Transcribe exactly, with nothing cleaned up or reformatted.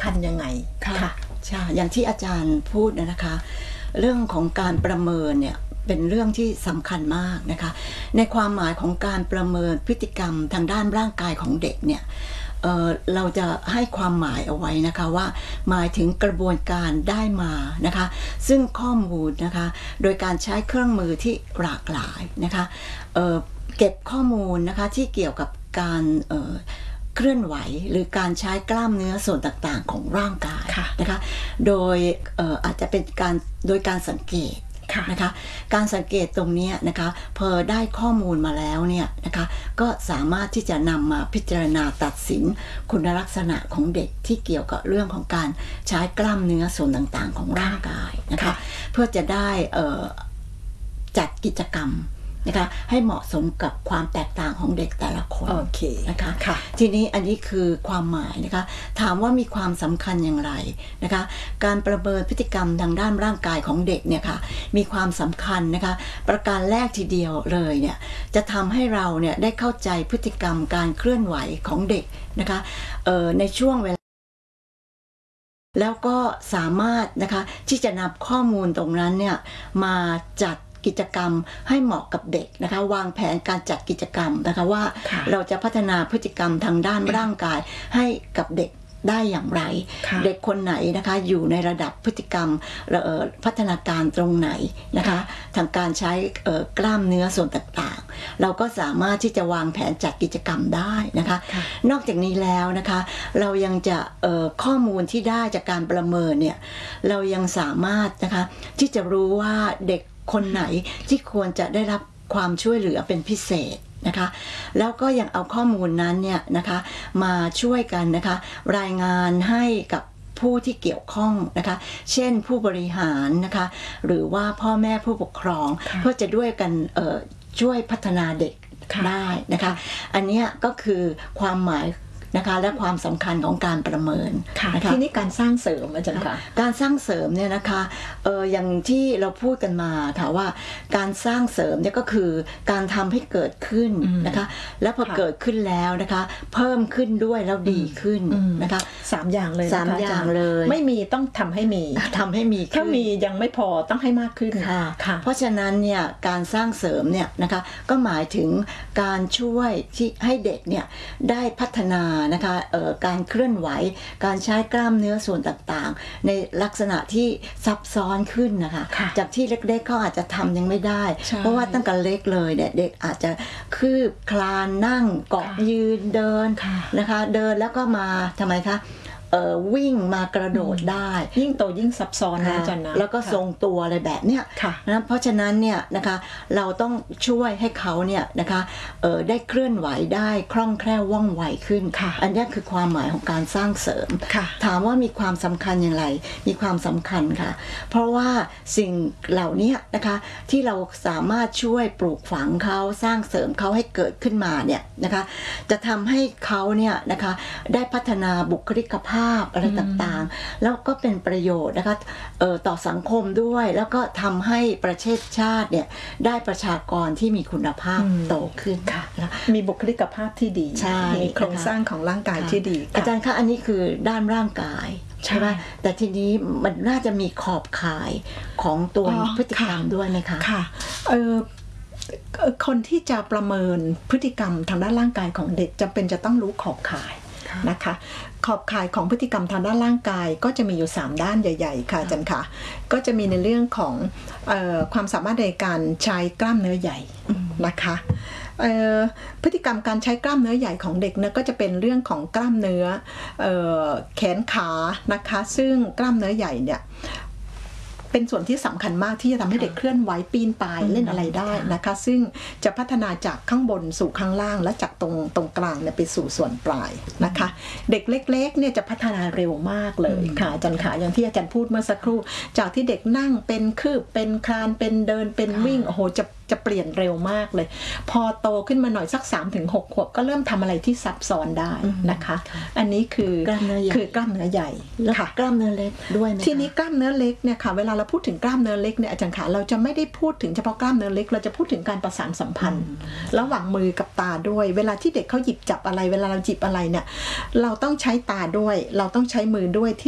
คัญยังไงค่ะใช่อย่างที่อาจารย์พูดนะคะเรื่องของการประเมินเนี่ยเป็นเรื่องที่สำคัญมากนะคะในความหมายของการประเมินพฤติกรรมทางด้านร่างกายของเด็กเนี่ย เอ่อ เราจะให้ความหมายเอาไว้นะคะว่าหมายถึงกระบวนการได้มานะคะซึ่งข้อมูลนะคะโดยการใช้เครื่องมือที่หลากหลายนะคะเอ่อเก็บข้อมูลนะคะที่เกี่ยวกับการเอ่อเคลื่อนไหวหรือการใช้กล้ามเนื้อส่วนต่างๆของร่างกายนะคะโดยเอ่ออาจจะเป็นการโดยการสังเกตนะคะการสังเกตตรงนี้นะคะพอได้ข้อมูลมาแล้วเนี่ยนะคะก็สามารถที่จะนำมาพิจารณาตัดสินคุณลักษณะของเด็กที่เกี่ยวกับเรื่องของการใช้กล้ามเนื้อส่วนต่างๆของร่างกายนะคะเพื่อจะได้จัดกิจกรรมนะคะให้เหมาะสมกับความแตกต่างของเด็กแต่ละคนโอเคนะคะทีนี้อันนี้คือความหมายนะคะถามว่ามีความสำคัญอย่างไรนะคะการประเมินพฤติกรรมทางด้านร่างกายของเด็กเนี่ยค่ะมีความสำคัญนะคะประการแรกทีเดียวเลยเนี่ยจะทำให้เราเนี่ยได้เข้าใจพฤติกรรมการเคลื่อนไหวของเด็กนะคะเอ่อในช่วงเวลาแล้วก็สามารถนะคะที่จะนำข้อมูลตรงนั้นเนี่ยมาจัดกิจกรรมให้เหมาะกับเด็กนะคะวางแผนการจัดกิจกรรมนะคะว่าเราจะพัฒนาพฤติกรรมทางด้านร่างกายให้กับเด็กได้อย่างไรเด็กคนไหนนะคะอยู่ในระดับพฤติกรรมพัฒนาการตรงไหนนะคะทางการใช้กล้ามเนื้อส่วนต่างๆเราก็สามารถที่จะวางแผนจัดกิจกรรมได้นะคะนอกจากนี้แล้วนะคะเรายังจะข้อมูลที่ได้จากการประเมินเนี่ยเรายังสามารถนะคะที่จะรู้ว่าเด็กคนไหนที่ควรจะได้รับความช่วยเหลือเป็นพิเศษนะคะแล้วก็ยังเอาข้อมูลนั้นเนี่ยนะคะมาช่วยกันนะคะรายงานให้กับผู้ที่เกี่ยวข้องนะคะเช่นผู้บริหารนะคะหรือว่าพ่อแม่ผู้ปกครองเพื่อจะด้วยกันช่วยพัฒนาเด็กได้นะคะอันนี้ก็คือความหมายนะคะและความสำคัญของการประเมินนะคะที่นี่การสร้างเสริมอาจารย์ค่ะการสร้างเสริมเนี่ยนะคะเอออย่างที่เราพูดกันมาค่ะว่าการสร้างเสริมเนี่ยก็คือการทำให้เกิดขึ้นนะคะแล้วพอเกิดขึ้นแล้วนะคะเพิ่มขึ้นด้วยแล้วดีขึ้นนะคะสามอย่างเลยสามอย่างเลยไม่มีต้องทำให้มีทำให้มีถ้ามียังไม่พอต้องให้มากขึ้นค่ะเพราะฉะนั้นเนี่ยการสร้างเสริมเนี่ยนะคะก็หมายถึงการช่วยที่ให้เด็กเนี่ยได้พัฒนานะคะการเคลื่อนไหวการใช้กล้ามเนื้อส่วนต่างๆในลักษณะที่ซับซ้อนขึ้นนะคะจากที่เล็กๆเขาอาจจะทำยังไม่ได้เพราะว่าตั้งแต่เล็กเลยเนี่ยเด็กอาจจะคืบคลานนั่งเกาะยืนเดินนะคะเดินแล้วก็มาทำไมคะวิ่งมากระโดดได้ยิ่งโตยิ่งซับซ้อนนะอาจารย์นะแล้วก็ทรงตัวอะไรแบบเนี้ยนะเพราะฉะนั้นเนี่ยนะคะเราต้องช่วยให้เขาเนี่ยนะคะได้เคลื่อนไหวได้คล่องแคล่วว่องไวขึ้นอันนี้คือความหมายของการสร้างเสริมถามว่ามีความสำคัญอย่างไรมีความสำคัญค่ะเพราะว่าสิ่งเหล่านี้นะคะที่เราสามารถช่วยปลูกฝังเขาสร้างเสริมเขาให้เกิดขึ้นมาเนี่ยนะคะจะทำให้เขาเนี่ยนะคะได้พัฒนาบุคลิกภาพอะไรต่างๆแล้วก็เป็นประโยชน์นะคะเอ่อต่อสังคมด้วยแล้วก็ทำให้ประเทศชาติเนี่ยได้ประชากรที่มีคุณภาพโตขึ้นค่ะมีบุคลิกภาพที่ดีมีโครงสร้างของร่างกายที่ดีอาจารย์คะอันนี้คือด้านร่างกายใช่ไหมแต่ทีนี้มันน่าจะมีขอบข่ายของตัวพฤติกรรมด้วยไหมคะค่ะเออคนที่จะประเมินพฤติกรรมทางด้านร่างกายของเด็กจำเป็นจะต้องรู้ขอบข่ายนะคะขอบข่ายของพฤติกรรมทางด้านร่างกายก็จะมีอยู่สามด้านใหญ่ๆค่ะอาจารย์ค่ะก็จะมีในเรื่องของเอ่อความสามารถในการใช้กล้ามเนื้อใหญ่นะคะพฤติกรรมการใช้กล้ามเนื้อใหญ่ของเด็กเนี่ยก็จะเป็นเรื่องของกล้ามเนื้อเอ่อแขนขานะคะซึ่งกล้ามเนื้อใหญ่เนี่ยเป็นส่วนที่สำคัญมากที่จะทำให้เด็กเคลื่อนไหวปีนป่ายเล่นอะไรได้นะคะซึ่งจะพัฒนาจากข้างบนสู่ข้างล่างและจากตรงตรงกลางเนี่ยไปสู่ส่วนปลายนะคะเด็กเล็กๆเนี่ยจะพัฒนาเร็วมากเลยค่ะอาจารย์ขาอย่างที่อาจารย์พูดเมื่อสักครู่จากที่เด็กนั่งเป็นคืบเป็นคลานเป็นเดินเป็นวิ่งโอ้โหจะจะเปลี่ยนเร็วมากเลยพอโตขึ้นมาหน่อยสัก สามถึงหก ขวบก็เริ่มทำอะไรที่ซับซ้อนได้นะคะอันนี้คือกล้ามเนื้อใหญ่คือกล้ามเนื้อใหญ่แล้วค่ะกล้ามเนื้อเล็กด้วยไหมคะทีนี้กล้ามเนื้อเล็กเนี่ยค่ะเวลาเราพูดถึงกล้ามเนื้อเล็กเนี่ยอาจารย์ขาเราจะไม่ได้พูดถึงเฉพาะกล้ามเนื้อเล็กเราจะพูดถึงการประสานสัมพันธ์ ระหว่างมือกับตาด้วยเวลาที่เด็กเขาหยิบจับอะไรเวลาเราหยิบอะไรเนี่ยเราต้องใช้ตาด้วยเราต้องใช้มือด้วยที่